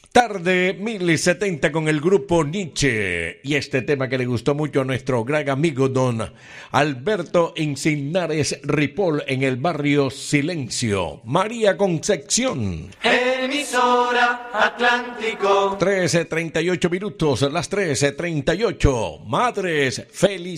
Tarde 1070 con el grupo Nietzsche y este tema que le gustó mucho a nuestro gran amigo don Alberto Encinares Ripoll en el barrio Silencio. María Concepción. Emisora Atlántico. 13:38 minutos, las 13:38. Madres, feliz.